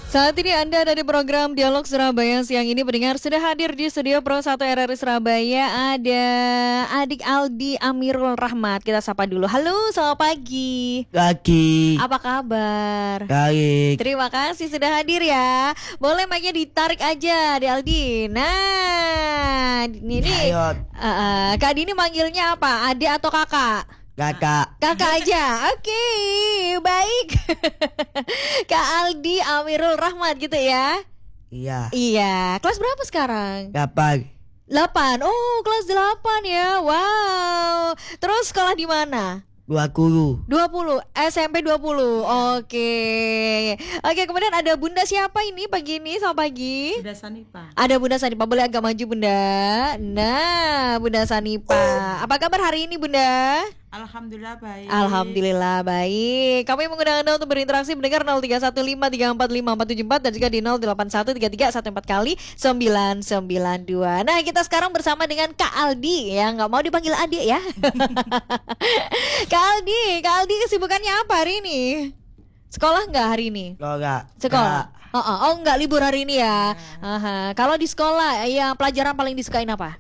Saat ini Anda ada di program Dialog Surabaya. Siang ini pendengar sudah hadir di studio Pro 1 RRI Surabaya. Ada adik Aldi Amirul Rahmat. Kita sapa dulu. Halo, selamat pagi. Pagi. Apa kabar? Baik. Terima kasih sudah hadir ya. Boleh mic-nya ditarik aja di Aldi. Nah, ini Kak Dini manggilnya apa? Adik atau kakak? Kakak. Kakak aja. Oke, baik. Kak Aldi Amirul Rahmat gitu ya. Iya. Iya. Kelas berapa sekarang? 8. 8. Oh, kelas 8 ya. Wow. Terus sekolah di mana? 20. 20, SMP 20. Oke. Oke, kemudian ada Bunda siapa ini pagi ini? Selamat pagi. Bunda Sanipa. Ada Bunda Sanipa, boleh agak maju Bunda. Nah, Bunda Sanipa. Apa kabar hari ini Bunda? Alhamdulillah baik. Alhamdulillah baik. Kami mengundang Anda untuk berinteraksi mendengar 0315345474 dan juga di 08133141 kali 992. Nah, kita sekarang bersama dengan Kak Aldi ya, nggak mau dipanggil adik ya. Kak Aldi kesibukannya apa hari ini? Sekolah nggak hari ini? Enggak. Sekolah. Oh, nggak libur hari ini ya. Aha. Kalau di sekolah, ya pelajaran paling disukain apa?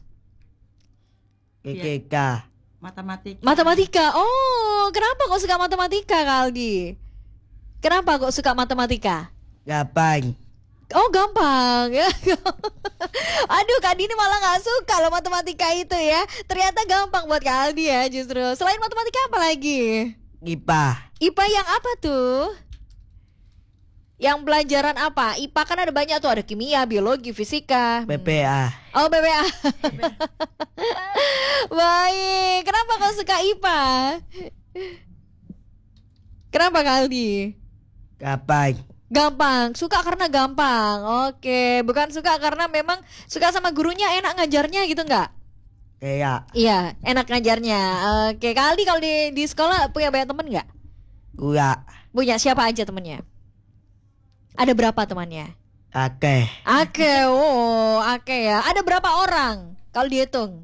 KKK. Matematika. Oh, kenapa kok suka matematika, Kak Aldi? Kenapa kok suka matematika? Gampang. Oh, gampang ya. Aduh, Kak Dini malah nggak suka loh matematika itu ya. Ternyata gampang buat Kak Aldi ya justru. Selain matematika apa lagi? IPA. IPA yang apa tuh? Yang pelajaran apa? IPA kan ada banyak tuh, ada kimia, biologi, fisika. BPA. Oh, BPA. Baik. Kenapa kau suka IPA? Kenapa Kak Aldi? Gampang. Gampang. Suka karena gampang. Oke. Bukan suka karena memang suka sama gurunya, enak ngajarnya gitu nggak? Kayak. Iya, enak ngajarnya. Oke. Kak Aldi kalau di sekolah punya banyak temen nggak? Gula. Punya siapa aja temennya? Ada berapa temannya? Ake. Ake ya. Ada berapa orang? Kalau dihitung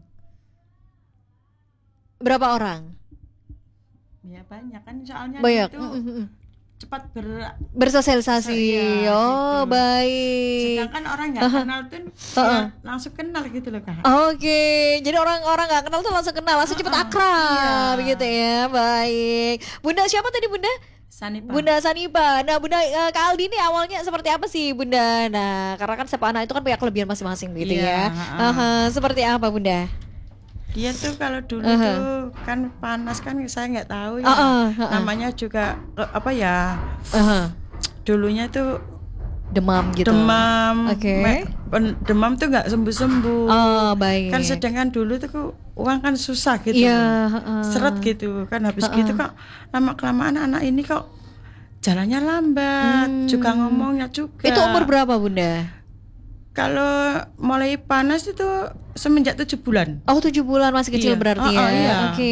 berapa orang? Ya banyak kan soalnya Banyak. itu cepat bersosialisasi. Iya, Oh, gitu. baik. Sedangkan orang nggak kenal tuh ya, langsung kenal gitu loh Kak. Oke, jadi orang-orang nggak kenal tuh langsung kenal, langsung cepet akrab, iya. gitu ya. Baik. Bunda siapa tadi Bunda? Sanipa. Bunda Sanipa. Nah, Bunda Kak Aldi ini awalnya seperti apa sih Bunda? Nah, karena kan setiap anak itu kan punya kelebihan masing-masing gitu ya. Seperti apa Bunda? Dia tuh kalau dulu tuh kan panas kan saya nggak tahu ya. Namanya juga apa ya? Dulunya tuh demam gitu. Demam. Oke. Demam tuh nggak sembuh-sembuh. Oh, baik. Kan sedangkan dulu tuh uang kan susah gitu. Iya, seret gitu kan habis gitu kok lama kelamaan anak ini kok jalannya lambat, juga ngomongnya juga. Itu umur berapa Bunda? Kalau mulai panas itu semenjak 7 bulan. Oh, 7 bulan masih kecil Iya. berarti ya. Iya. Oke.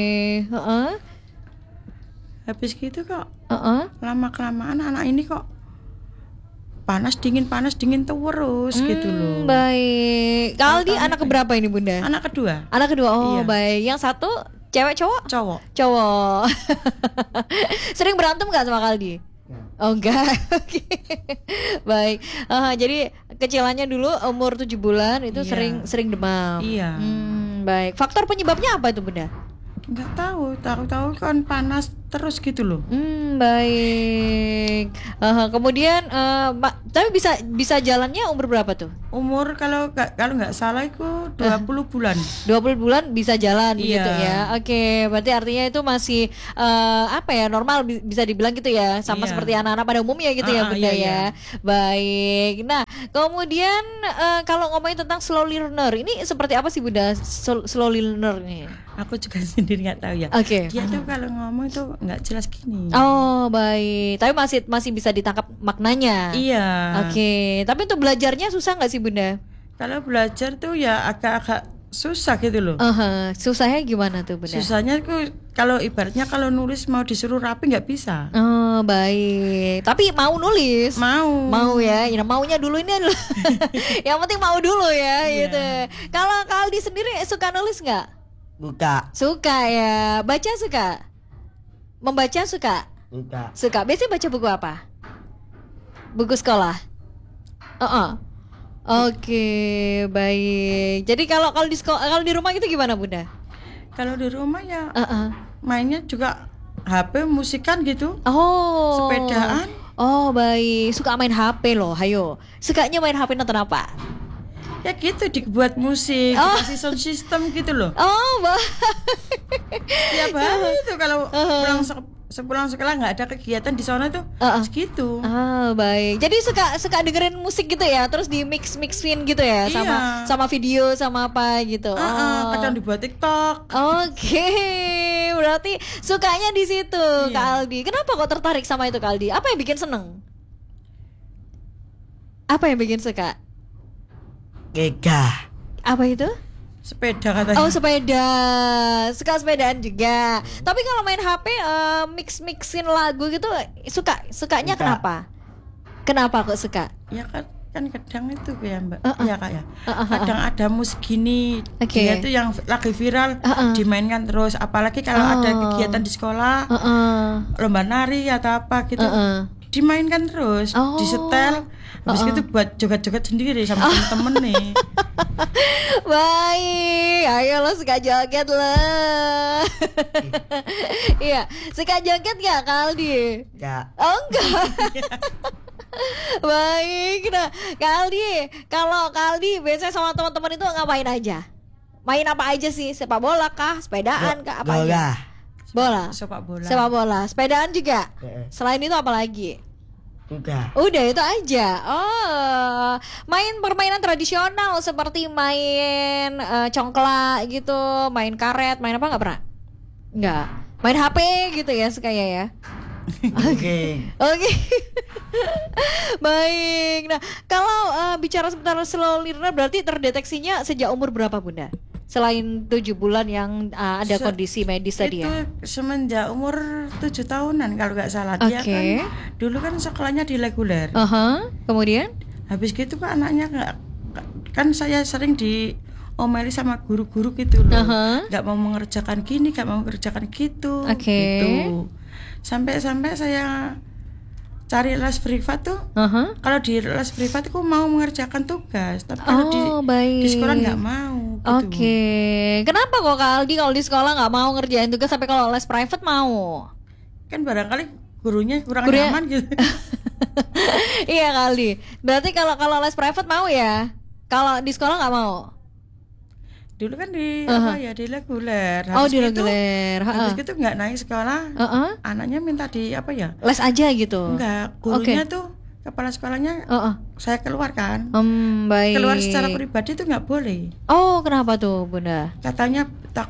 Habis gitu kok lama kelamaan anak ini kok panas dingin terus gitu loh. Baik. Kak Aldi anak keberapa ini Bunda? Anak kedua. Anak kedua. Oh, Iya. baik. Yang satu cewek cowok? Cowok. Sering berantem gak sama Kak Aldi? Oh enggak. Oke. Baik. Jadi kecilannya dulu umur 7 bulan itu Iya. sering demam. Iya. Baik. Faktor penyebabnya apa itu Bunda? Nggak tahu kan panas terus gitu loh. Baik. Kemudian tapi bisa jalannya umur berapa tuh? Umur kalau nggak salah itu 20 bulan. 20 bulan bisa jalan Iya. gitu ya. Oke, berarti artinya itu masih normal bisa dibilang gitu ya, sama Iya. seperti anak-anak pada umumnya gitu ya Bunda iya. ya. Baik. Nah, kemudian kalau ngomongin tentang slow learner, ini seperti apa sih Bunda slow learner nih? Aku juga sendiri nggak tahu ya. Oke. Dia tuh kalau ngomong tuh nggak jelas gini. Oh, baik. Tapi masih bisa ditangkap maknanya. Iya. Oke, tapi untuk belajarnya susah nggak sih Bunda? Kalau belajar tuh ya agak-agak susah gitu loh. Susahnya gimana tuh Bunda? Susahnya tuh kalau ibaratnya kalau nulis mau disuruh rapi nggak bisa. Oh, baik. Tapi mau nulis? Mau ya. Ya maunya dulu ini adalah yang penting mau dulu ya gitu. Kalau Kak Aldi sendiri suka nulis nggak? Suka ya. Baca suka? Membaca suka? Suka. Suka. Biasanya baca buku apa? Buku sekolah. Oke, baik. Jadi kalau kalau di rumah itu gimana, Bunda? Kalau di rumah ya mainnya juga HP, musikan gitu. Oh. Sepedaan. Oh, baik. Suka main HP loh, hayo. Sukanya main HP nonton apa? Ya gitu, dibuat musik, dikasih sound system gitu loh. Oh, Tiap hari itu kalau pulang sekolah nggak ada kegiatan di sana tuh segitu. Baik. Jadi suka dengerin musik gitu ya, terus di mixin gitu ya, sama video sama apa gitu. Kadang dibuat TikTok. Oke, berarti sukanya di situ, Kak Aldi. Kenapa kok tertarik sama itu, Kak Aldi? Apa yang bikin seneng? Apa yang bikin suka? Gega. Apa itu? Sepeda katanya. Oh, sepeda. Suka sepedaan juga. Tapi kalau main HP mixin lagu gitu sukanya kenapa? Kenapa kok suka? Ya kan kadang itu ya Mbak. Ya Kak ya. Kadang ada musik gini, dia tuh yang lagi viral dimainkan terus, apalagi kalau ada kegiatan di sekolah, lomba nari atau apa gitu. Dimainkan terus, disetel, habis itu buat joget-joget sendiri sama temen-temen nih. Baik, ayo lo suka joget lo. Iya, suka joget gak Kak Aldi? Enggak. Oh enggak. Baik, nah Kak Aldi, kalau Kak Aldi biasanya sama teman-teman itu ngapain aja? Main apa aja sih? Sepak bola kah? Sepedaan kah? Apa aja? Bola. Sepak bola. Sepedaan juga. Selain itu apa lagi? Udah itu aja. Oh, main permainan tradisional seperti main congklak gitu, main karet, main apa nggak pernah? Nggak. Main HP gitu ya sukanya ya. Oke. Baik. Nah, kalau bicara seputar slow learner berarti terdeteksinya sejak umur berapa, Bunda? Selain 7 bulan yang ada kondisi medis tadi ya? Itu semenjak umur 7 tahunan kalau nggak salah. Dia kan dulu kan sekolahnya di reguler. Kemudian? Habis gitu kan anaknya kan saya sering diomeli sama guru-guru gitu loh. Nggak mau mengerjakan gini, nggak mau mengerjakan gitu. Gitu. Sampai saya cari les privat tuh. Kalau di les privat aku mau mengerjakan tugas, tapi kalau di sekolah nggak mau gitu. Kenapa kok Kak Aldi kalau di sekolah nggak mau ngerjain tugas, sampai kalau les private mau? Kan barangkali gurunya kurang nyaman gitu. Iya Kak Aldi. Berarti kalau les private mau ya? Kalau di sekolah nggak mau? Dulu kan di di reguler. Di reguler. Habis itu nggak naik sekolah. Anaknya minta di les aja gitu. Enggak, gurunya tuh kepala sekolahnya saya keluarkan. Baik. Keluar secara pribadi tuh nggak boleh. Oh, kenapa tuh, Bunda? Takutnya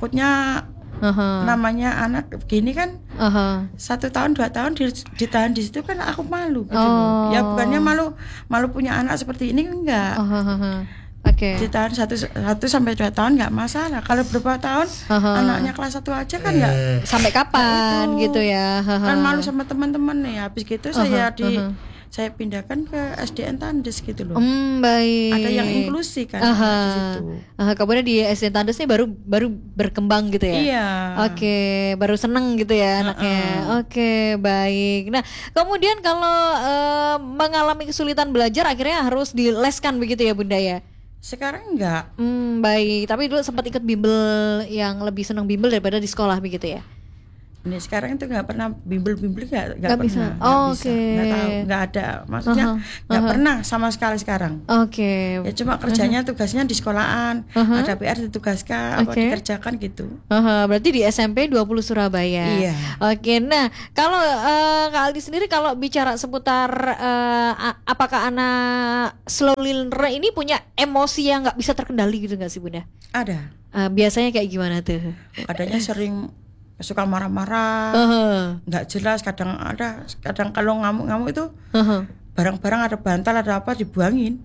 namanya anak begini kan 1 tahun 2 tahun ditahan di situ kan aku malu gitu loh. Ya bukannya malu punya anak seperti ini enggak. Ditahan 1 sampai 2 tahun nggak masalah. Kalau berapa tahun anaknya kelas 1 aja kan nggak. Sampai kapan gitu ya? Kan malu sama teman-teman nih. Habis gitu saya pindahkan ke SDN Tandes gitu loh. Baik. Ada yang inklusi kan di situ. Kemudian di SDN Tandes nih baru berkembang gitu ya. Iya. Baru seneng gitu ya anaknya. Baik. Nah, kemudian kalau mengalami kesulitan belajar akhirnya harus dileskan begitu ya, Bunda ya? Sekarang enggak. Baik. Tapi dulu sempat ikut bimbel, yang lebih senang bimbel daripada di sekolah begitu ya? Ini sekarang itu nggak pernah bimbel nggak pernah. Bisa. Nggak tahu, nggak ada. Maksudnya nggak pernah sama sekali sekarang. Ya cuma kerjanya tugasnya di sekolahan, ada PR ditugaskan, apa dikerjakan gitu. Berarti di SMP 20 Surabaya. Iya. Nah kalau Kak Aldi sendiri kalau bicara seputar apakah anak slow learner ini punya emosi yang nggak bisa terkendali gitu nggak sih, Bunda? Ada. Biasanya kayak gimana tuh? Adanya sering suka marah-marah, nggak jelas. Kadang kalau ngamuk-ngamuk itu barang-barang ada bantal ada apa dibuangin.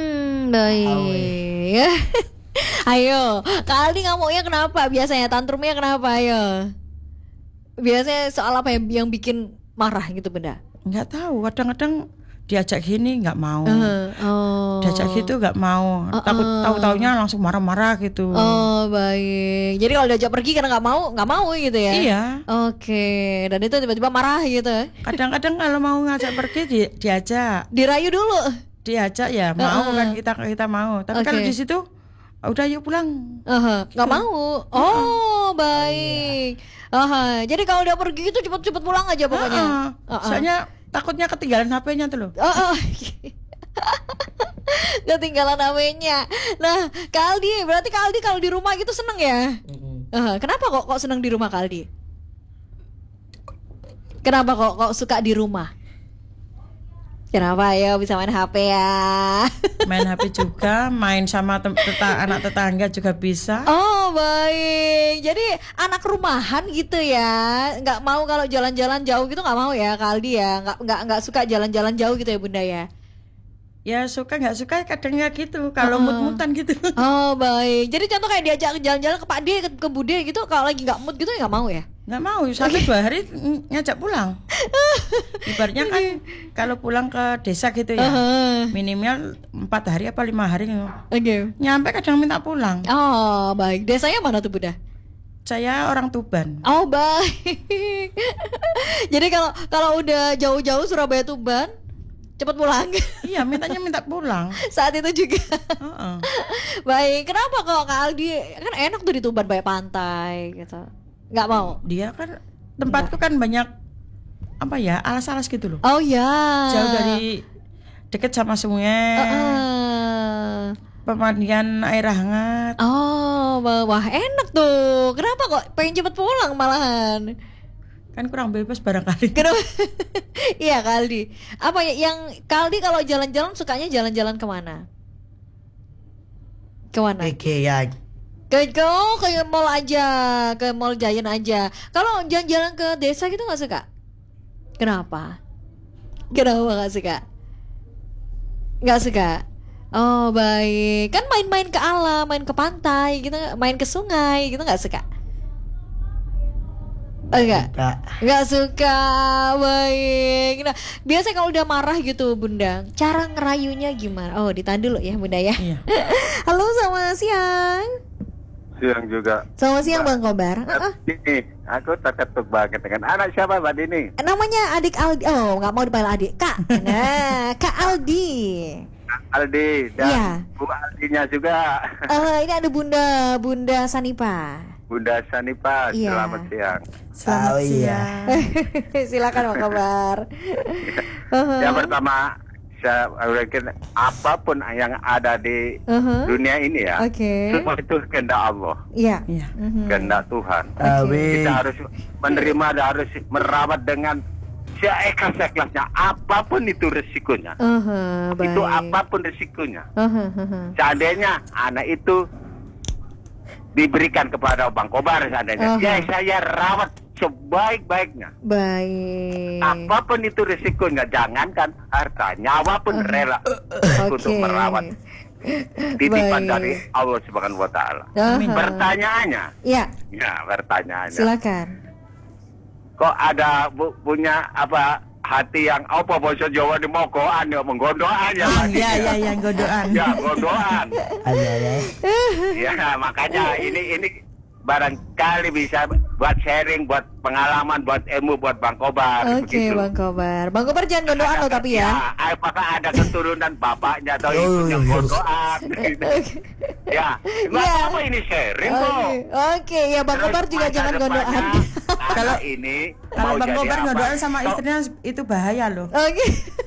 Baik. Ayo, Kak Aldi ngamuknya kenapa? Biasanya tantrumnya kenapa? Ayo. Biasanya soal apa yang bikin marah gitu, Bunda? Nggak tahu. Kadang-kadang diajak gini nggak mau, Oh. diajak gitu nggak mau, takut tahu-taunya langsung marah-marah gitu. Oh baik. Jadi kalau diajak pergi karena nggak mau gitu ya? Iya. Oke. Dan itu tiba-tiba marah gitu. Kadang-kadang kalau mau ngajak pergi diajak, Dirayu dulu. diajak ya mau kan kita mau. Tapi kalau Oke. di situ udah yuk pulang. Nggak mau. Oh baik. Jadi kalau udah pergi itu cepet-cepet pulang aja pokoknya. Soalnya takutnya ketinggalan HP-nya tuh loh. Ketinggalan HP-nya. Nah, Kak Aldi, berarti Kak Aldi kalau di rumah gitu seneng ya? Kenapa kok seneng di rumah Kak Aldi? Kenapa kok suka di rumah? Kenapa ya bisa main HP ya? Main HP juga, main sama anak tetangga juga bisa. Oh baik, jadi anak rumahan gitu ya, nggak mau kalau jalan-jalan jauh gitu nggak mau ya Kak Aldi ya, nggak suka jalan-jalan jauh gitu ya Bunda ya? Ya suka nggak suka kadangnya gitu, kalau mut-mutan gitu. Oh baik, jadi contoh kayak diajak jalan-jalan ke Pak D, ke Bude gitu, kalau lagi nggak mood gitu ya nggak mau ya? Nggak mau, sampai 2 hari ngajak pulang. Ibaratnya kan kalau pulang ke desa gitu ya, minimal 4 hari apa 5 hari. Oke. Nyampe kadang minta pulang. Oh baik, desanya mana tuh Bunda? Saya orang Tuban. Oh baik. Jadi kalau udah jauh-jauh Surabaya Tuban, cepet pulang. Iya, minta pulang. Saat itu juga. Heeh. Baik, kenapa kok Kak Aldi? Kan enak tuh di Tuban banyak pantai gitu. Nggak mau? Dia kan tempatku kan banyak apa ya, alas-alas gitu loh. Oh ya. Jauh dari deket sama sungai. Pemandian air hangat. Oh, wah enak tuh. Kenapa kok pengen cepet pulang malahan? Kan kurang bebas barangkali. Kenapa? Iya Kak Aldi. Apa ya yang Kak Aldi kalau jalan-jalan sukanya jalan-jalan kemana? Kemana? Kekean. Ke mall aja, ke mall Giant aja. Kalau jalan-jalan ke desa gitu nggak suka? Kenapa? Kenapa nggak suka? Nggak suka. Oh baik, kan main-main ke alam, main ke pantai gitu, main ke sungai gitu nggak suka? Enggak, nggak suka. Baik. Nah, biasanya kalau udah marah gitu Bunda, cara ngerayunya gimana? Oh, ditahan dulu ya Bunda ya. Iya. Halo, selamat siang. Siang juga. Selamat siang Bang Kobar. Ini aku terketuk banget dengan anak siapa Mbak Dini? Namanya adik Aldi. Oh, nggak mau dipanggil adik. Kak. Nah, Kak Aldi. Aldi dan Iya. Bu Aldinya juga. Ini ada Bunda Sanipa. Bunda Sanipa, Iya. selamat siang. Selamat siang. Silakan Bang Kobar. Yang pertama, saya yakin apapun yang ada di dunia ini ya, Oke. semua itu kehendak Allah, Iya. Iya. kehendak Tuhan. Amin. Kita harus menerima dan harus merawat dengan seikhlas-ikhlasnya, apapun itu resikonya. Baik. Itu apapun resikonya. Seandainya anak itu diberikan kepada Bang Kobar seandainya, ya saya rawat sebaik-baiknya. Baik. Apapun itu risikonya, jangankan harta, nyawa pun rela untuk merawat titipan Baik. dari Allah Subhanahu wa taala. Pertanyaannya, Iya, pertanyaannya. silakan. Kok ada punya apa hati yang apa bahasa Jawa di mokoan ya menggondoan ya. Iya, godoan. Ya, gondoan. Ada. Ya, makanya ini barangkali bisa buat sharing, buat pengalaman, buat ilmu, buat Bang Kobar. Oke, Bang Kobar. Bang Kobar jangan gondoan loh tapi ya. Apakah ada keturunan bapaknya atau ibunya gondoan? Gitu. Ya, nggak Iya. apa ini sharing kok. Oke, ya Bang Terus Kobar juga masa jangan gondoan. depannya, anak ini Kalau mau Bang jadi Kobar apa? godoan sama Kok- istrinya itu bahaya loh. Oke.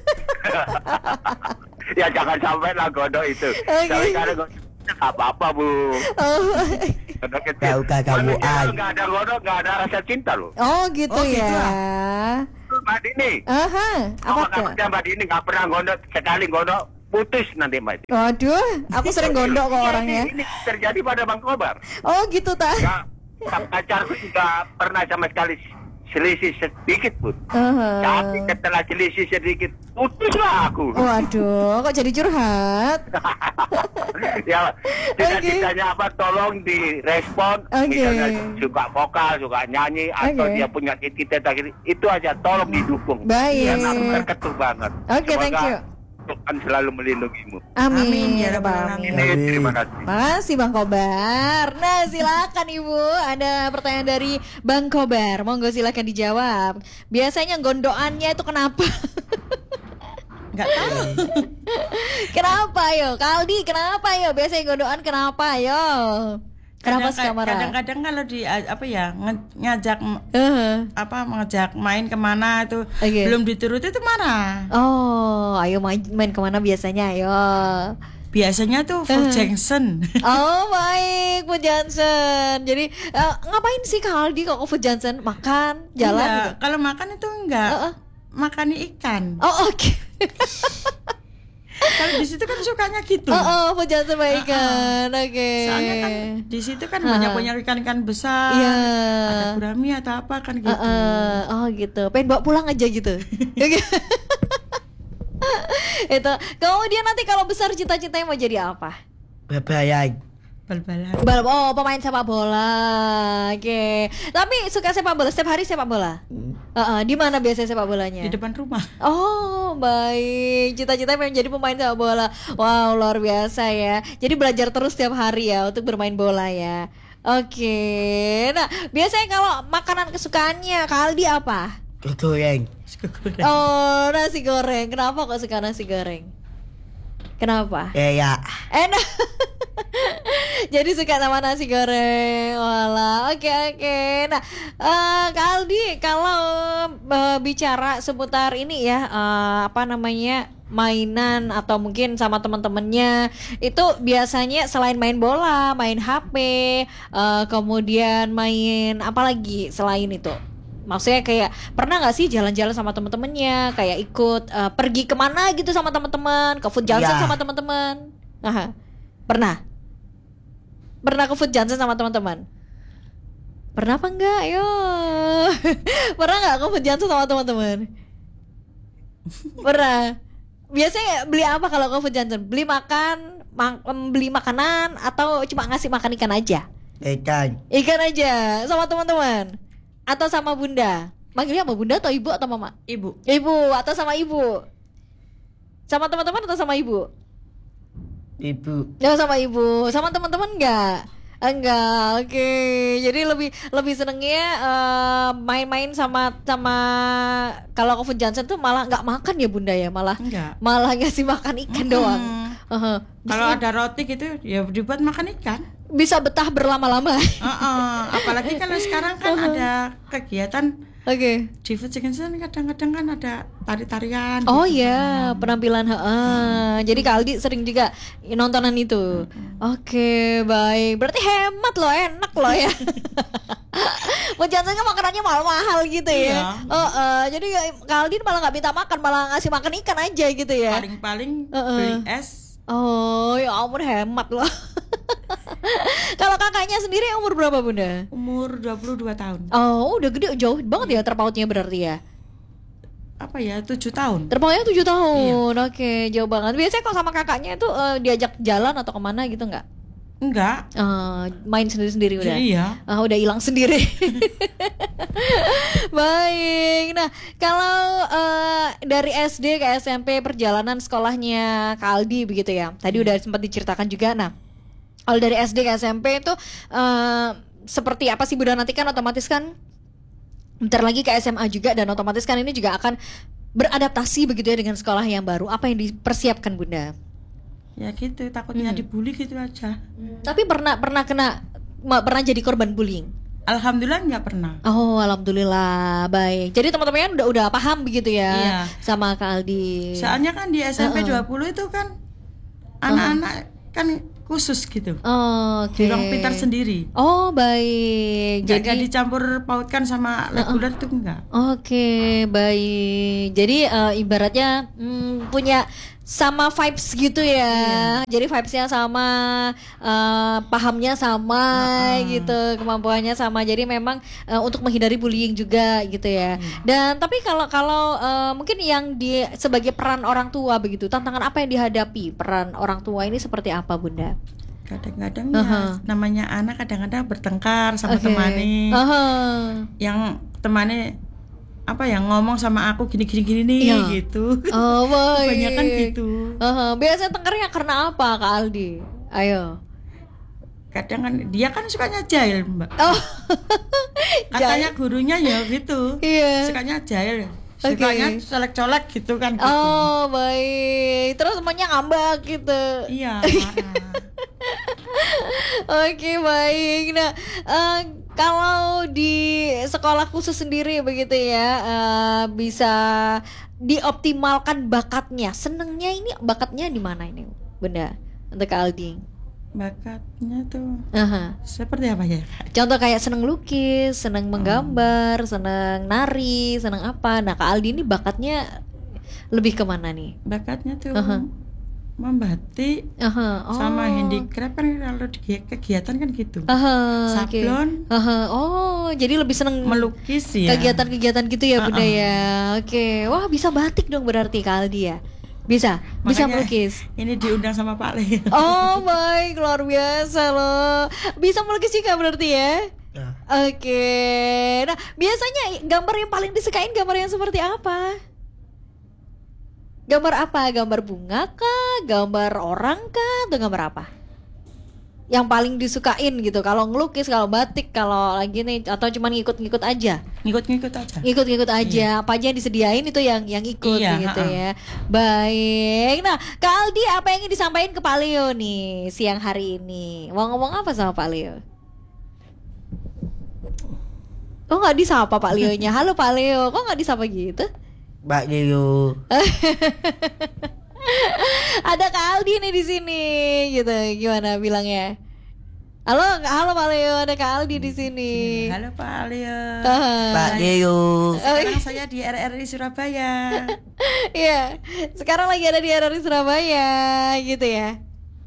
Ya jangan sampai lah godok itu. Oke. Tapi kalau godok nggak apa-apa Bu. Oh, Godok kecil. Tahu kakak Bu Manusia An. nggak ada godok, nggak ada rasa cinta loh. oh gitu Oh, gitu ya. Mbak Dini. Apa tuh? Apa Mbak Dini nggak pernah gondok, sekali gondok putus nanti Mbak Dini. Waduh, aku sering gondok kok Iya, orangnya. Ini terjadi pada Bang Kobar. Oh gitu ta. Ya, pacarku juga pernah sama sekali selisih sedikit pun. Tapi setelah selisih sedikit, putuslah aku. Waduh, kok jadi curhat? Ya, cita-citanya apa? Tolong direspon. Misalnya suka vokal, suka nyanyi, atau dia punya cita-cita itu aja tolong didukung. Baik. Karena aku terketuk banget. Thank you. Tuhan selalu melindungimu. Amin ya rabbal Rabbal alamin. Terima kasih. Makasih Bang Kobar. Nah silakan Ibu, ada pertanyaan dari Bang Kobar. Monggo silakan dijawab. Biasanya gondoannya itu kenapa? Nggak tahu. Kenapa yo? Kaldi kenapa yo? Biasanya gondoan kenapa yo? Kenapa suka marah? Kadang-kadang kalau ngajak mengajak main kemana itu belum dituruti itu marah. Oh, ayo main kemana biasanya ayo? Biasanya tuh Food Junction. Oh baik, Food Johnson. Jadi ngapain sih Kaldi kok ke Food Johnson? Makan, jalan gitu? Kalau makan itu enggak. Makan ikan. Oh oke. Kalau di situ kan sukanya gitu. Food Johnson baik kan. Oke. Soalnya kan di situ kan banyak ikan-ikan besar. Iya. Ada gurami atau apa kan gitu. Oh gitu. Pengen bawa pulang aja gitu. Itu. Kemudian nanti kalau besar cita-citanya mau jadi apa? Babayang. Bal-balan. Oh, pemain sepak bola. Oke. Tapi suka sepak bola, setiap hari sepak bola. Di mana biasanya sepak bolanya? Di depan rumah. Oh, baik. Cita-cita pengen jadi pemain sepak bola. Wow, luar biasa ya. Jadi belajar terus setiap hari ya untuk bermain bola ya. Oke. Nah, biasanya kalau makanan kesukaannya Kaldi apa? Goreng. Oh, nasi goreng. Kenapa kok suka nasi goreng? Kenapa? Kayak. Enak. Jadi suka sama nasi goreng. Walah, oke. Nah, Kaldi kalau bicara seputar ini ya, mainan atau mungkin sama teman-temannya itu biasanya selain main bola, main HP, kemudian main apa lagi selain itu? Maksudnya kayak pernah nggak sih jalan-jalan sama teman-temannya, kayak ikut pergi kemana gitu sama teman-teman, ke Food Johnson sama teman-teman? Pernah ke Food Johnson sama teman-teman? Pernah apa enggak? Yo. Pernah nggak ke Food Johnson sama teman-teman? Pernah. Biasanya beli apa kalau ke Food Johnson? Beli makanan atau cuma ngasih makan ikan aja? Ikan aja sama teman-teman atau sama bunda? Manggilnya sama bunda atau ibu atau mama? Ibu Atau sama ibu? Sama teman-teman atau sama ibu? Ibu. Ya sama ibu, sama teman-teman enggak? Enggak, oke. Jadi lebih senengnya main-main sama kalau ke Food Johnson tuh malah nggak makan ya bunda ya, malah ngasih makan ikan doang. Kalau ada roti gitu ya dibuat makan ikan. Bisa betah berlama-lama. Apalagi kalau sekarang kan ada kegiatan. Di Food Junction kadang-kadang kan ada tari-tarian. Oh iya, penampilan. Jadi Kaldi sering juga nontonan itu. Oke, baik. Berarti hemat loh, enak loh ya. Food Johnson kan makanannya mahal-mahal gitu ya. Jadi Kaldi malah nggak minta makan, malah ngasih makan ikan aja gitu ya. Paling-paling beli es. Oh ya ampun, hemat loh. Kalau kakaknya sendiri umur berapa bunda? Umur 22 tahun. Oh udah gede, jauh banget ya terpautnya berarti ya. 7 tahun. Terpautnya 7 tahun. Iya. Oke, jauh banget. Biasanya kalau sama kakaknya itu diajak jalan atau kemana gitu nggak? Enggak. Main sendiri-sendiri udah. Iya. Udah hilang sendiri. Baik. Nah, kalau dari SD ke SMP perjalanan sekolahnya Kaldi begitu ya. Tadi udah sempat diceritakan juga. Nah, kalau dari SD ke SMP itu seperti apa sih Bunda? Nanti kan otomatis kan bentar lagi ke SMA juga, dan otomatis kan ini juga akan beradaptasi begitu ya dengan sekolah yang baru. Apa yang dipersiapkan Bunda? Ya gitu, takutnya dibully gitu aja. Tapi pernah jadi korban bullying? Alhamdulillah nggak pernah. Oh, alhamdulillah, baik. Jadi teman-teman udah paham begitu ya sama Kak Aldi. Soalnya kan di SMP 20 itu kan anak-anak kan khusus gitu. Oke. Di ruang pintar sendiri. Oh, baik. Jadi dicampur pautkan sama reguler itu enggak. Oke, baik. Jadi ibaratnya punya sama vibes gitu ya. Jadi vibesnya sama, pahamnya sama gitu, kemampuannya sama. Jadi memang untuk menghindari bullying juga gitu ya. Dan tapi kalau mungkin yang sebagai peran orang tua begitu, tantangan apa yang dihadapi peran orang tua ini seperti apa, Bunda? Kadang-kadang ya namanya anak kadang-kadang bertengkar sama temannya. Yang temannya apa ya ngomong sama aku gini nih gitu. Kebanyakan gitu. Biasanya tengkarnya karena apa, Kak Aldi? Ayo. Kadang kan dia kan sukanya jahil, Mbak. Katanya gurunya ya gitu. Sukanya jahil. Sukanya colek-colek gitu kan gitu. Oh, baik. Terus semuanya ngambek gitu. Iya, marah. Oke, baik. Nah, kalau di sekolah khusus sendiri begitu ya, bisa dioptimalkan bakatnya. Senengnya ini bakatnya di mana ini, Bunda? Untuk Kak Aldi. Bakatnya tuh seperti apa ya? Contoh kayak seneng lukis, seneng menggambar, seneng nari, seneng apa. Nah, Kak Aldi ini bakatnya lebih kemana nih? Bakatnya tuh membatik sama handicraft kan, kalau di kegiatan kan gitu. Sablon. Oh, jadi lebih seneng melukis ya. Kegiatan-kegiatan gitu ya, Bunda ya. Oke. Wah, bisa batik dong berarti Kak Aldi ya. Bisa melukis. Ini diundang sama Pak Leo. Oh, baik, luar biasa loh. Bisa melukis juga berarti ya. Oke. Nah, biasanya gambar yang paling disukain gambar yang seperti apa? Gambar apa? Gambar bunga kah? Gambar orang kah? Atau gambar apa? Yang paling disukain gitu. Kalau ngelukis, kalau batik, kalau lagi nih, atau cuma ngikut-ngikut aja? Ngikut-ngikut aja. Apa aja yang disediain itu yang ikut gitu ya. Baik. Nah, Kak Aldi, apa yang ingin disampaikan ke Pak Leo nih siang hari ini? Mau ngomong apa sama Pak Leo? Kok nggak disapa Pak Leonya? Halo Pak Leo, kok nggak disapa gitu? Pak Leo. Ada Kak Aldi nih di sini gitu. Gimana bilangnya? Halo Pak Leo, ada Kak Aldi di sini. Halo Pak Leo. Pak Leo. Sekarang saya di RRI Surabaya. Iya, sekarang lagi ada di RRI Surabaya gitu ya.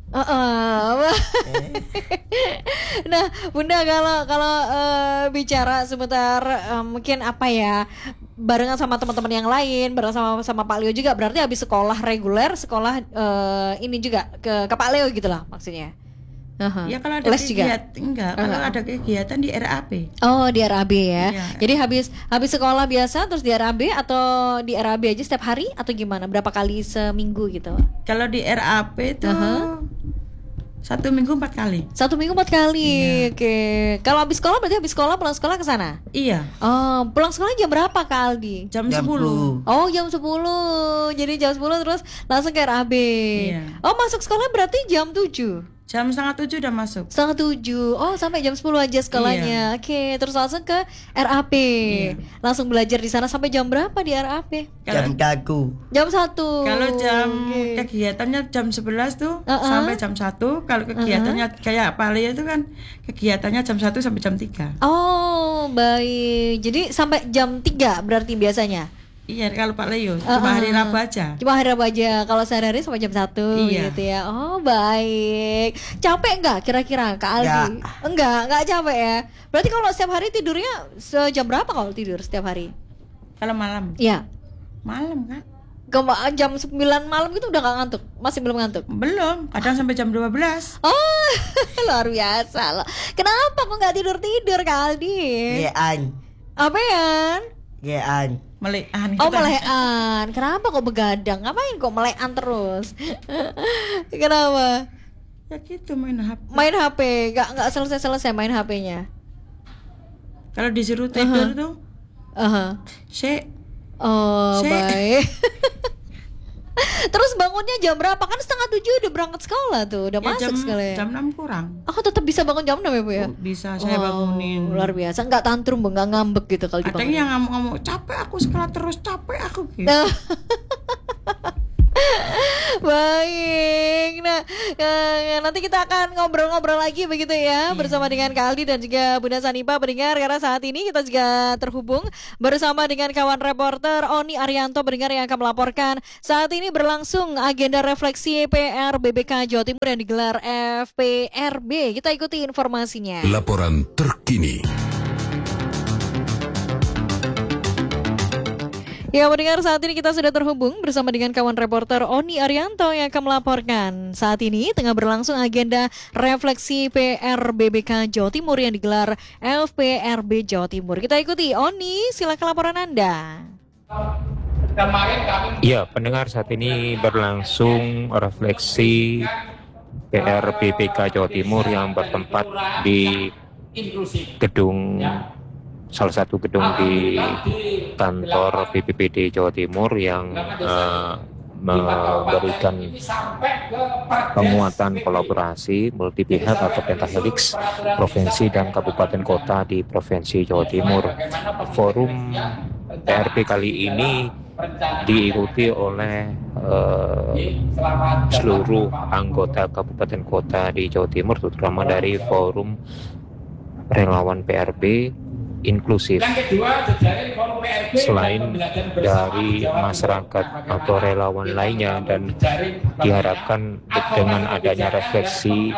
Nah, Bunda, kalau bicara sebentar, mungkin apa ya, barengan sama teman-teman yang lain, bareng sama Pak Leo juga, berarti habis sekolah reguler, sekolah ini juga ke Pak Leo gitu lah maksudnya. Ya kalau ada kegiatan kalau ada kegiatan di RAB. Oh, di RAB ya. Iya. Jadi habis sekolah biasa terus di RAB, atau di RAB aja setiap hari atau gimana? Berapa kali seminggu gitu? Kalau di RAB itu 1 minggu 4 kali. 1 minggu 4 kali. Iya. Oke. Kalau habis sekolah berarti pulang sekolah ke sana? Iya. Oh, pulang sekolah jam berapa Kak Aldi? Jam 10. Oh, jam 10. Jadi jam 10 terus langsung ke RAB. Iya. Oh, masuk sekolah berarti jam 7. Jam 6:30 udah masuk. 6:30. Oh, sampai jam 10 aja sekolahnya. Iya. Oke, terus langsung ke RAP. Iya. Langsung belajar di sana sampai jam berapa di RAP? Jam 1. Jam 1. Kalau kegiatannya jam 11 tuh sampai jam 1. Kalau kegiatannya kayak Pak Leo itu kan kegiatannya jam 1 sampai jam 3. Oh, baik. Jadi sampai jam 3 berarti biasanya? Iya, kalau Pak Leo cuma hari Rabu aja. Cuma hari Rabu aja. Kalau sehari-hari sampai jam 1 gitu ya. Oh, baik. Capek enggak kira-kira Kak Aldi? Enggak capek ya. Berarti kalau setiap hari tidurnya sejam berapa kalau tidur setiap hari? Kalau malam? Iya. Malam kan? Jam 9 malam gitu udah gak ngantuk? Masih belum ngantuk? Belum, kadang sampai jam 12. Oh, luar biasa loh. Kenapa kok gak tidur-tidur Kak Aldi? Gean. Apaan? Gean. Melekan. Oh, melekan. Kenapa kok begadang? Ngapain kok melekan terus? Kenapa? Ya gitu, main HP. Main HP, nggak selesai main HP-nya. Kalau disuruh tidur tuh, baik. Terus bangunnya jam berapa? Kan 6:30 udah berangkat sekolah tuh, udah masuk sekolah ya. Jam 6 kurang. Oh, tetap bisa bangun jam 6 ya Bu ya? Bisa, saya bangunin. Luar biasa, nggak tantrum, nggak ngambek gitu kalau dibangunin. Ada yang ngomong capek aku sekolah terus, capek aku gitu. Baik. Nah, Nanti kita akan ngobrol-ngobrol lagi begitu ya bersama dengan Kak Aldi dan juga Bunda Sanipa pendengar, karena saat ini kita juga terhubung bersama dengan kawan reporter Oni Arianto pendengar yang akan melaporkan saat ini berlangsung agenda refleksi PR BBK Jawa Timur yang digelar FPRB. Kita ikuti informasinya. Laporan terkini. Ya, mendengar saat ini kita sudah terhubung bersama dengan kawan reporter Oni Arianto yang akan melaporkan. Saat ini tengah berlangsung agenda refleksi PR BBK Jawa Timur yang digelar FPRB Jawa Timur. Kita ikuti, Oni, silakan laporan Anda. Ya, pendengar, saat ini berlangsung refleksi PR BBK Jawa Timur yang bertempat di gedung, salah satu gedung di kantor BPBD Jawa Timur yang memberikan penguatan kolaborasi multi pihak atau pentahelix provinsi dan kabupaten kota di Provinsi Jawa Timur. Forum PRB kali ini diikuti oleh seluruh anggota kabupaten kota di Jawa Timur, terutama dari Forum Relawan PRB Inklusif. Selain dari masyarakat atau relawan lainnya, dan diharapkan dengan adanya refleksi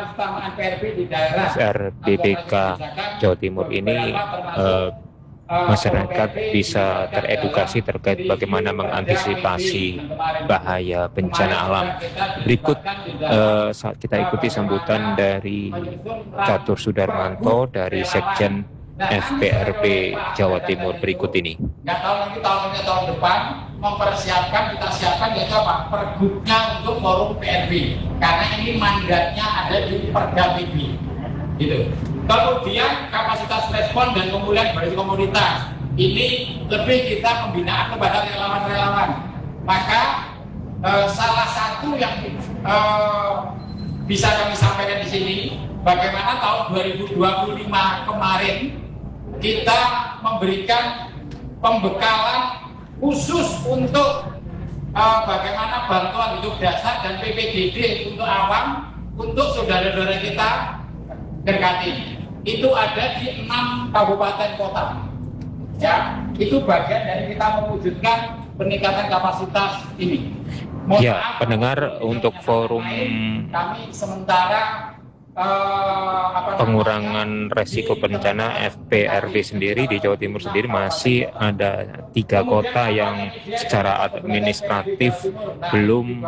FRBBK Jawa Timur ini masyarakat bisa teredukasi terkait bagaimana mengantisipasi bahaya bencana alam. Berikut saat kita ikuti sambutan dari Catur Sudarmanto dari Sekjen FPRB Jawa Timur berikut ini. Nggak tahu nanti tahun depan mempersiapkan, kita siapkan yaitu apa? Pergubnya untuk forum PRB, karena ini mandatnya ada di Perda PB, gitu. Kemudian kapasitas respon dan pemulihan berbagai komunitas ini lebih kita pembinaan kepada relawan-relawan. Maka salah satu yang bisa kami sampaikan di sini, bagaimana tahun 2025 kemarin kita memberikan pembekalan khusus untuk bagaimana bantuan hidup dasar dan PPDD untuk awam, untuk saudara-saudara kita Gerkati. Itu ada di 6 kabupaten kota. Ya, itu bagian dari kita mewujudkan peningkatan kapasitas ini. Ya, pendengar, untuk forum kami sementara pengurangan resiko bencana FPRB sendiri di Jawa Timur sendiri masih ada 3 kota yang secara administratif belum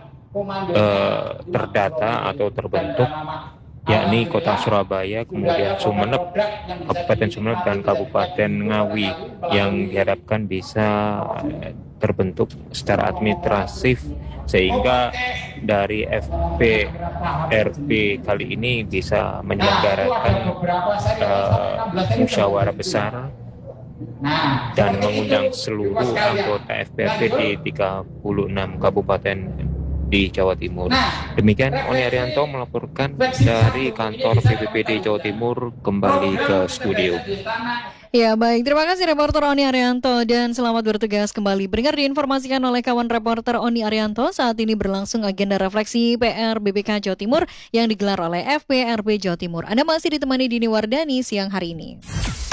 terdata atau terbentuk, yakni Kota Surabaya, kemudian Sumeneb, Kabupaten Sumeneb, dan Kabupaten Ngawi, yang diharapkan bisa terbentuk secara administratif sehingga dari FPRB kali ini bisa menyelenggarakan musyawarah besar dan mengundang seluruh anggota FPRB di 36 kabupaten di Jawa Timur. Demikian Oni Arianto melaporkan dari kantor BPBD Jawa Timur kembali ke studio. Ya, baik, terima kasih reporter Oni Arianto dan selamat bertugas kembali. Pendengar, diinformasikan oleh kawan reporter Oni Arianto, saat ini berlangsung agenda refleksi PR BBK Jawa Timur yang digelar oleh FPRB Jawa Timur. Anda masih ditemani Dini Wardani siang hari ini.